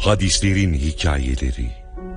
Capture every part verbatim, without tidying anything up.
Hadislerin hikayeleri.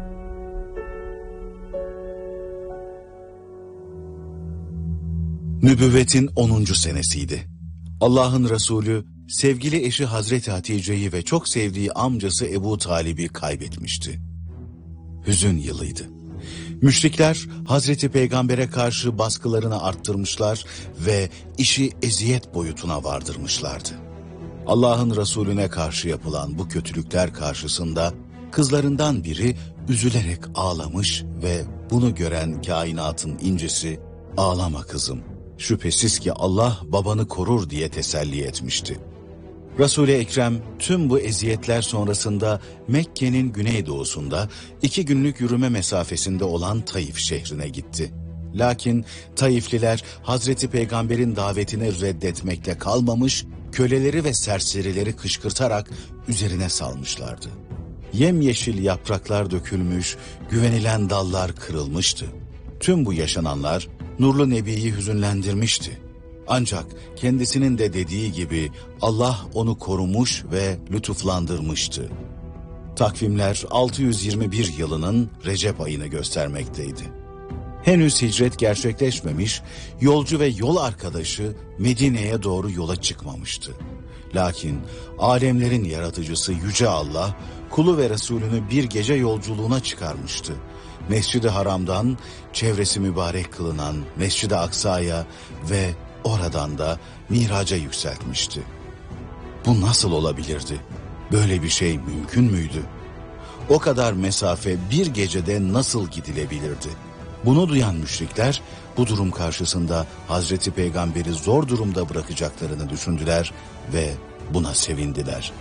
Nübüvvetin onuncu senesiydi. Allah'ın Resulü sevgili eşi Hazreti Hatice'yi ve çok sevdiği amcası Ebu Talib'i kaybetmişti. Hüzün yılıydı. Müşrikler Hazreti Peygamber'e karşı baskılarını arttırmışlar ve işi eziyet boyutuna vardırmışlardı. Allah'ın Resulüne karşı yapılan bu kötülükler karşısında kızlarından biri üzülerek ağlamış ve bunu gören kainatın incisi, "Ağlama kızım, şüphesiz ki Allah babanı korur" diye teselli etmişti. Resul-i Ekrem tüm bu eziyetler sonrasında Mekke'nin güneydoğusunda iki günlük yürüme mesafesinde olan Taif şehrine gitti. Lakin Taifliler Hazreti Peygamber'in davetini reddetmekle kalmamış, köleleri ve serserileri kışkırtarak üzerine salmışlardı. Yemyeşil yapraklar dökülmüş, güvenilen dallar kırılmıştı. Tüm bu yaşananlar Nurlu Nebi'yi hüzünlendirmişti. Ancak kendisinin de dediği gibi Allah onu korumuş ve lütuflandırmıştı. Takvimler altı yüz yirmi bir yılının Recep ayını göstermekteydi. Henüz hicret gerçekleşmemiş, yolcu ve yol arkadaşı Medine'ye doğru yola çıkmamıştı. Lakin alemlerin yaratıcısı Yüce Allah, kulu ve Resulünü bir gece yolculuğuna çıkarmıştı. Mescid-i Haram'dan çevresi mübarek kılınan Mescid-i Aksa'ya ve oradan da Miraç'a yükseltmişti. Bu nasıl olabilirdi? Böyle bir şey mümkün müydü? O kadar mesafe bir gecede nasıl gidilebilirdi? Bunu duyan müşrikler bu durum karşısında Hazreti Peygamber'i zor durumda bırakacaklarını düşündüler ve buna sevindiler.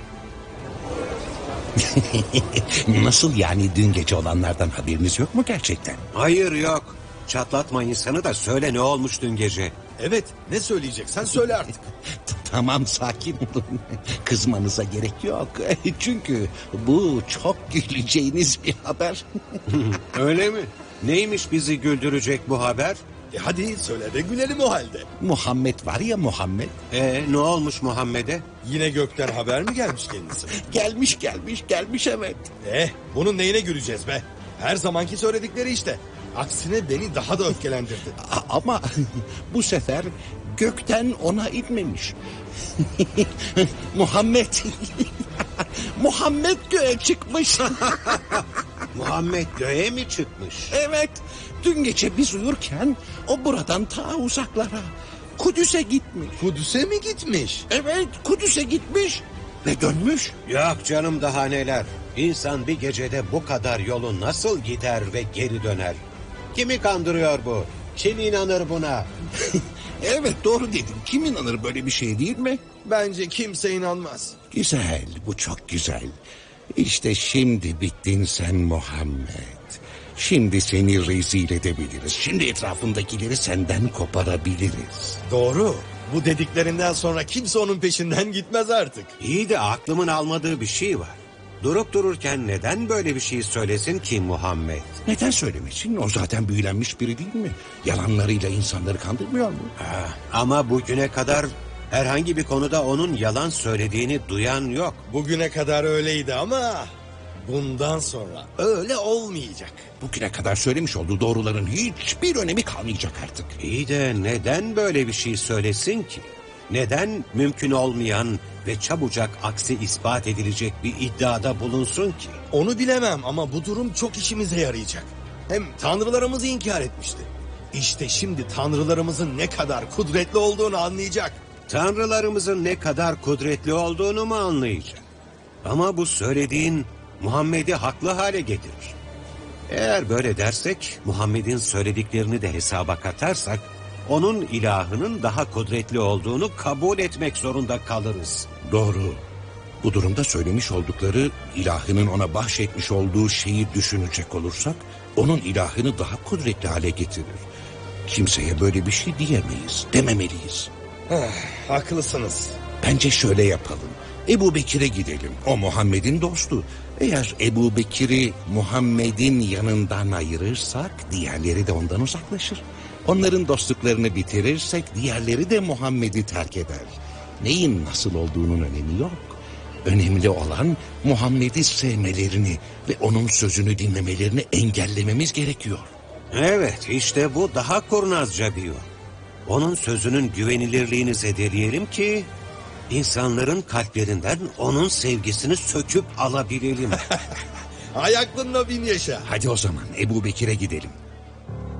Nasıl yani, dün gece olanlardan haberiniz yok mu gerçekten? Hayır, yok. Çatlatma insanı da söyle, ne olmuş dün gece? Evet, ne söyleyeceksen söyle artık. Tamam, sakin olun. Kızmanıza gerek yok. Çünkü bu çok güleceğiniz bir haber. Öyle mi? Neymiş bizi güldürecek bu haber? E hadi söyle de gülelim o halde. Muhammed var ya, Muhammed. Ee, ne olmuş Muhammed'e? Yine gökten haber mi gelmiş kendisi? Gelmiş gelmiş gelmiş evet. Eh, bunun neyine güleceğiz be? Her zamanki söyledikleri işte. Aksine beni daha da öfkelendirdi. Ama bu sefer gökten ona inmemiş. Muhammed. Muhammed göğe çıkmış. Muhammed göğe mi çıkmış? Evet. Dün gece biz uyurken o buradan ta uzaklara, Kudüs'e gitmiş. Kudüs'e mi gitmiş? Evet, Kudüs'e gitmiş ve dönmüş. Yok canım, daha neler. İnsan bir gecede bu kadar yolu nasıl gider ve geri döner? Kimi kandırıyor bu? Kim inanır buna? Evet, doğru dedin. Kim inanır böyle bir şey, değil mi? Bence kimse inanmaz. Güzel, bu çok güzel. İşte şimdi bittin sen Muhammed. Şimdi seni rezil edebiliriz. Şimdi etrafındakileri senden koparabiliriz. Doğru. Bu dediklerinden sonra kimse onun peşinden gitmez artık. İyi de aklımın almadığı bir şey var. Durup dururken neden böyle bir şey söylesin ki Muhammed? Neden söylemesin? O zaten büyülenmiş biri değil mi? Yalanlarıyla insanları kandırmıyor mu? Ha, ama bugüne kadar herhangi bir konuda onun yalan söylediğini duyan yok. Bugüne kadar öyleydi ama bundan sonra öyle olmayacak. Bugüne kadar söylemiş olduğu doğruların hiçbir önemi kalmayacak artık. İyi de neden böyle bir şey söylesin ki? Neden mümkün olmayan ve çabucak aksi ispat edilecek bir iddiada bulunsun ki? Onu bilemem ama bu durum çok işimize yarayacak. Hem tanrılarımızı inkar etmişti. İşte şimdi tanrılarımızın ne kadar kudretli olduğunu anlayacak. Tanrılarımızın ne kadar kudretli olduğunu mu anlayacak? Ama bu söylediğin Muhammed'i haklı hale getirir. Eğer böyle dersek, Muhammed'in söylediklerini de hesaba katarsak, onun ilahının daha kudretli olduğunu kabul etmek zorunda kalırız. Doğru. Bu durumda söylemiş oldukları ilahının ona bahşetmiş olduğu şeyi düşünecek olursak, onun ilahını daha kudretli hale getirir. Kimseye böyle bir şey diyemeyiz, dememeliyiz. Haklısınız. Bence şöyle yapalım. Ebu Bekir'e gidelim. O Muhammed'in dostu. Eğer Ebu Bekir'i Muhammed'in yanından ayırırsak diğerleri de ondan uzaklaşır. Onların dostluklarını bitirirsek diğerleri de Muhammed'i terk eder. Neyin nasıl olduğunun önemi yok. Önemli olan Muhammed'i sevmelerini ve onun sözünü dinlemelerini engellememiz gerekiyor. Evet, işte bu daha kurnazca bir yol. Onun sözünün güvenilirliğini zedeleyelim ki insanların kalplerinden onun sevgisini söküp alabilelim. Hay aklınla bin yaşa. Hadi o zaman Ebu Bekir'e gidelim.